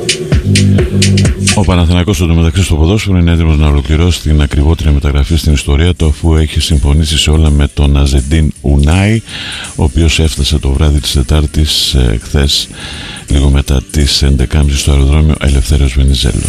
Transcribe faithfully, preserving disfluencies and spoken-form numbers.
Ο Παναθηναϊκός εντωμεταξύ στο ποδόσφαιρο είναι έτοιμος να ολοκληρώσει την ακριβότερη μεταγραφή στην ιστορία του, αφού έχει συμφωνήσει σε όλα με τον Αζεντίν Ουνάι, ο οποίος έφτασε το βράδυ της Τετάρτης ε, χθες λίγο μετά τις έντεκα και μισή στο αεροδρόμιο Ελευθέριος Βενιζέλου.